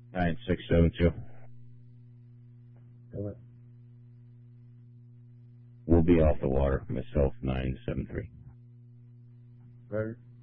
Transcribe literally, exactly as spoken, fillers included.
nine six seven two. We'll be off the water. Myself, nine seven three. Right.